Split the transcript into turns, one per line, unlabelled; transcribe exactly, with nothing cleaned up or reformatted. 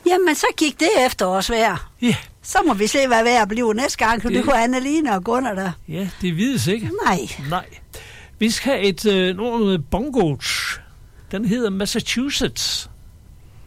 Jamen, så gik det efterårsvejr.
Ja.
Så må vi se, hvad vejr bliver næste gang. Det, det kunne Anneline og Gunnar der.
Ja, det vides ikke.
Nej.
Nej. Vi skal have et øh, nummer med bongos. Den hedder Massachusetts.